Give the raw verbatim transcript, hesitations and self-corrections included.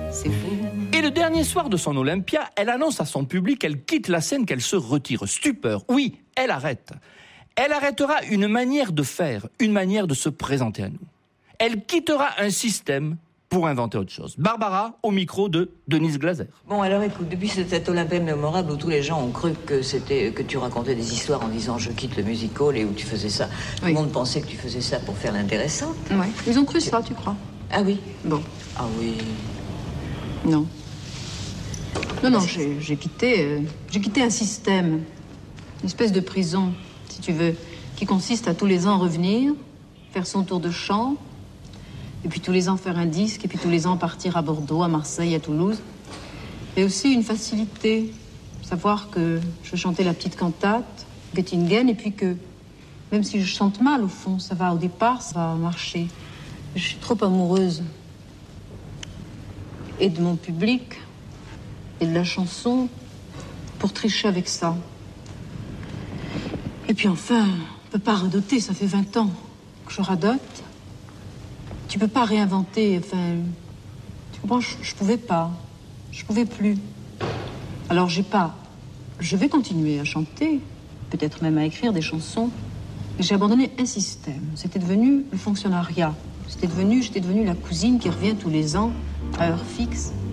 c'est fou. Et le dernier soir de son Olympia, elle annonce à son public qu'elle quitte la scène, qu'elle se retire. Stupeur, oui, elle arrête. Elle arrêtera une manière de faire, une manière de se présenter à nous. Elle quittera un système pour inventer autre chose. Barbara, au micro de Denise Glaser. Bon, alors écoute, depuis cet Olympia mémorable où tous les gens ont cru que c'était que tu racontais des histoires en disant je quitte le music hall et où tu faisais ça, oui. Tout le monde pensait que tu faisais ça pour faire l'intéressant. Oui, ils ont cru ça, tu crois? Ah oui? Bon. Ah oui. Non. Non, non, j'ai, j'ai quitté, euh, j'ai quitté un système, une espèce de prison, si tu veux, qui consiste à tous les ans revenir, faire son tour de chant, et puis tous les ans faire un disque, et puis tous les ans partir à Bordeaux, à Marseille, à Toulouse. Et aussi une facilité, savoir que je chantais la petite cantate, Göttingen, et puis que, même si je chante mal au fond, ça va, au départ, ça va marcher. Je suis trop amoureuse. Et de mon public, et de la chanson, pour tricher avec ça. Et puis enfin, on peut pas radoter, ça fait vingt ans que je radote. Tu peux pas réinventer, enfin... Tu comprends, je, je pouvais pas. Je pouvais plus. Alors j'ai pas... Je vais continuer à chanter, peut-être même à écrire des chansons. Mais j'ai abandonné un système. C'était devenu le fonctionnariat. C'était devenu, j'étais devenue la cousine qui revient tous les ans, à heure fixe,